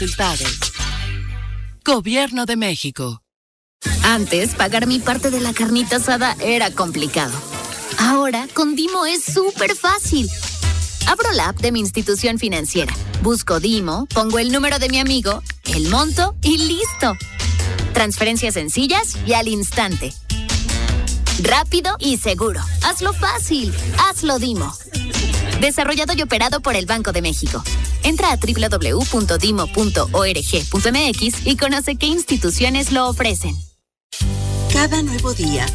resultados. Gobierno de México. Antes, pagar mi parte de la carnita asada era complicado. Ahora, con Dimo es súper fácil. Abro la app de mi institución financiera, busco Dimo, pongo el número de mi amigo, el monto y ¡listo! Transferencias sencillas y al instante. Rápido y seguro. Hazlo fácil. Hazlo Dimo. Desarrollado y operado por el Banco de México. Entra a www.dimo.org.mx y conoce qué instituciones lo ofrecen. Cada nuevo día